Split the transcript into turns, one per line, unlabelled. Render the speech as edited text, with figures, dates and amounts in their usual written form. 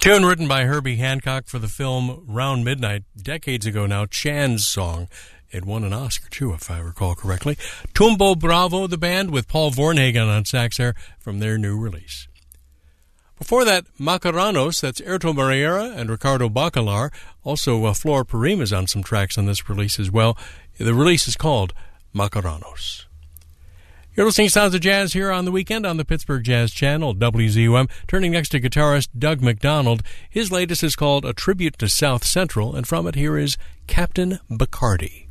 Tune written by Herbie Hancock for the film Round Midnight, decades ago now, Chan's song. It won an Oscar, too, if I recall correctly. Tumbo Bravo, the band, with Paul Vornhagen on sax there from their new release. Before that, Macaranos, that's Erto Mariera and Ricardo Bacalar. Also, Flor Purim is on some tracks on this release as well. The release is called Macaranos. You're listening to Sounds of Jazz here on the weekend on the Pittsburgh Jazz Channel, WZUM. Turning next to guitarist Doug McDonald. His latest is called A Tribute to South Central, and from it here is Captain Bacardi.